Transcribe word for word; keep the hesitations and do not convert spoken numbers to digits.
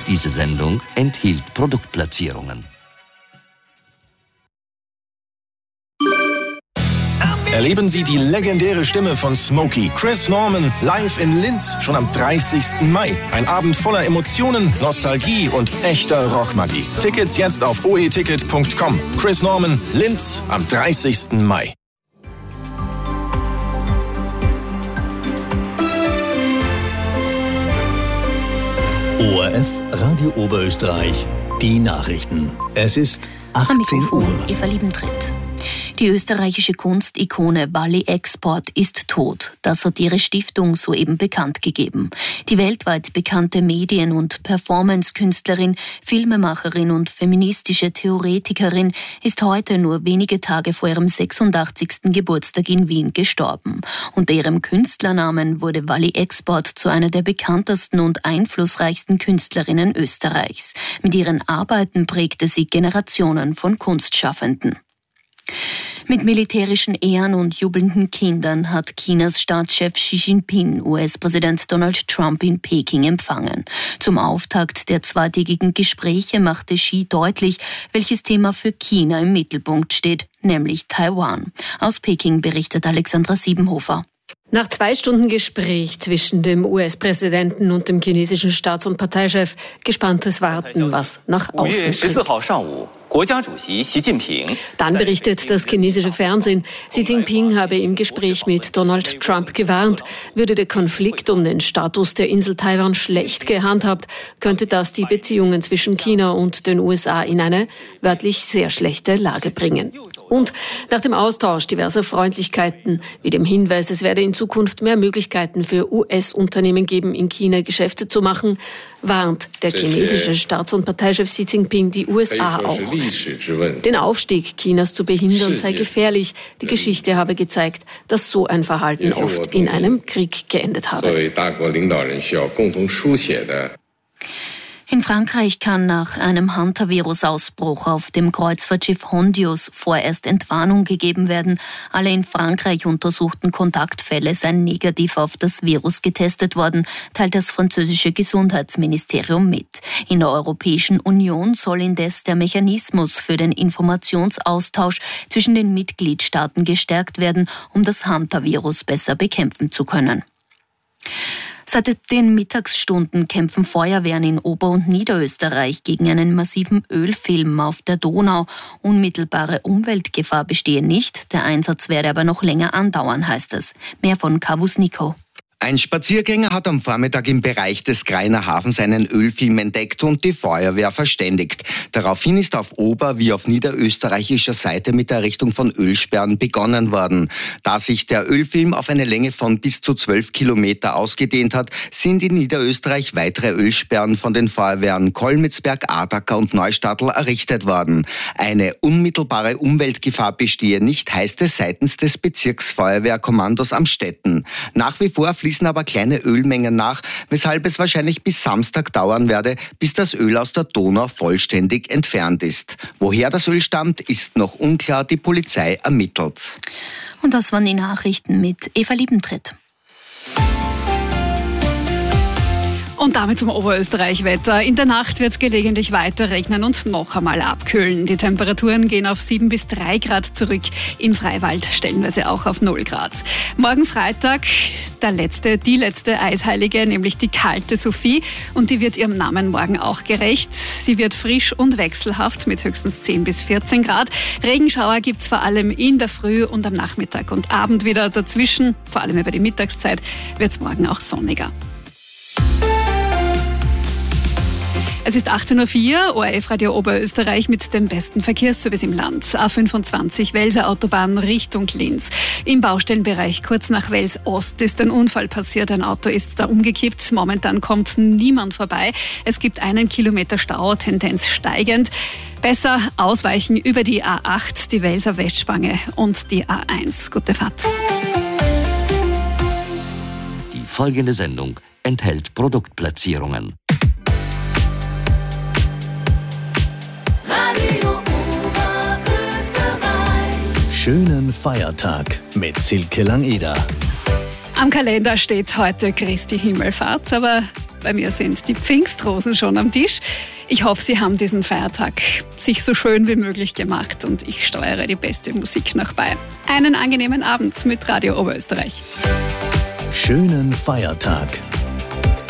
Diese Sendung enthielt Produktplatzierungen. Erleben Sie die legendäre Stimme von Smokey, Chris Norman, live in Linz, schon am dreißigsten Mai. Ein Abend voller Emotionen, Nostalgie und echter Rockmagie. Tickets jetzt auf o e ticket punkt com. Chris Norman, Linz, am dreißigsten Mai. O R F Radio Oberösterreich, die Nachrichten. Es ist achtzehn Uhr. Eva Liebentritt. Die österreichische Kunstikone Wally Export ist tot. Das hat ihre Stiftung soeben bekannt gegeben. Die weltweit bekannte Medien- und Performance-Künstlerin, Filmemacherin und feministische Theoretikerin ist heute nur wenige Tage vor ihrem sechsundachtzigsten Geburtstag in Wien gestorben. Unter ihrem Künstlernamen wurde Wally Export zu einer der bekanntesten und einflussreichsten Künstlerinnen Österreichs. Mit ihren Arbeiten prägte sie Generationen von Kunstschaffenden. Mit militärischen Ehren und jubelnden Kindern hat Chinas Staatschef Xi Jinping U S-Präsident Donald Trump in Peking empfangen. Zum Auftakt der zweitägigen Gespräche machte Xi deutlich, welches Thema für China im Mittelpunkt steht, nämlich Taiwan. Aus Peking berichtet Alexandra Siebenhofer. Nach zwei Stunden Gespräch zwischen dem U S-Präsidenten und dem chinesischen Staats- und Parteichef gespanntes Warten, was nach außen tritt. Dann berichtet das chinesische Fernsehen, Xi Jinping habe im Gespräch mit Donald Trump gewarnt, würde der Konflikt um den Status der Insel Taiwan schlecht gehandhabt, könnte das die Beziehungen zwischen China und den U S A in eine wörtlich sehr schlechte Lage bringen. Und nach dem Austausch diverser Freundlichkeiten, wie dem Hinweis, es werde in Zukunft mehr Möglichkeiten für U S-Unternehmen geben, in China Geschäfte zu machen, warnt der chinesische Staats- und Parteichef Xi Jinping die U S A auch. Den Aufstieg Chinas zu behindern sei gefährlich. Die Geschichte habe gezeigt, dass so ein Verhalten oft in einem Krieg geendet habe. In Frankreich kann nach einem Hantavirus-Ausbruch auf dem Kreuzfahrtschiff Hondius vorerst Entwarnung gegeben werden. Alle in Frankreich untersuchten Kontaktfälle seien negativ auf das Virus getestet worden, teilt das französische Gesundheitsministerium mit. In der Europäischen Union soll indes der Mechanismus für den Informationsaustausch zwischen den Mitgliedstaaten gestärkt werden, um das Hantavirus besser bekämpfen zu können. Seit den Mittagsstunden kämpfen Feuerwehren in Ober- und Niederösterreich gegen einen massiven Ölfilm auf der Donau. Unmittelbare Umweltgefahr bestehe nicht, der Einsatz werde aber noch länger andauern, heißt es. Mehr von Kavus Nico. Ein Spaziergänger hat am Vormittag im Bereich des Greiner Hafens einen Ölfilm entdeckt und die Feuerwehr verständigt. Daraufhin ist auf ober- wie auf niederösterreichischer Seite mit der Errichtung von Ölsperren begonnen worden. Da sich der Ölfilm auf eine Länge von bis zu zwölf Kilometer ausgedehnt hat, sind in Niederösterreich weitere Ölsperren von den Feuerwehren Kolmitzberg, Adacker und Neustadtl errichtet worden. Eine unmittelbare Umweltgefahr bestehe nicht, heißt es seitens des Bezirksfeuerwehrkommandos Amstetten. Nach wie vor fließen aber kleine Ölmengen nach, weshalb es wahrscheinlich bis Samstag dauern werde, bis das Öl aus der Donau vollständig entfernt ist. Woher das Öl stammt, ist noch unklar, die Polizei ermittelt. Und das waren die Nachrichten mit Eva Liebentritt. Und damit zum Oberösterreich-Wetter. In der Nacht wird es gelegentlich weiter regnen und noch einmal abkühlen. Die Temperaturen gehen auf sieben bis drei Grad zurück. Im Freiwald stellenweise auch auf null Grad. Morgen Freitag der letzte, die letzte Eisheilige, nämlich die kalte Sophie. Und die wird ihrem Namen morgen auch gerecht. Sie wird frisch und wechselhaft mit höchstens zehn bis vierzehn Grad. Regenschauer gibt es vor allem in der Früh und am Nachmittag und Abend wieder. Dazwischen, vor allem über die Mittagszeit, wird es morgen auch sonniger. Es ist achtzehn Uhr vier, O R F Radio Oberösterreich mit dem besten Verkehrsservice im Land. A fünfundzwanzig, Welser Autobahn Richtung Linz. Im Baustellenbereich kurz nach Wels Ost ist ein Unfall passiert. Ein Auto ist da umgekippt. Momentan kommt niemand vorbei. Es gibt einen Kilometer Stau, Tendenz steigend. Besser ausweichen über die A acht, die Welser Westspange und die A eins. Gute Fahrt. Die folgende Sendung enthält Produktplatzierungen. Schönen Feiertag mit Silke Langeder. Am Kalender steht heute Christi Himmelfahrt, aber Bei mir sind die Pfingstrosen schon am Tisch. Ich hoffe, Sie haben diesen Feiertag sich so schön wie möglich gemacht und ich steuere die beste Musik noch bei. Einen angenehmen Abend mit Radio Oberösterreich. Schönen Feiertag.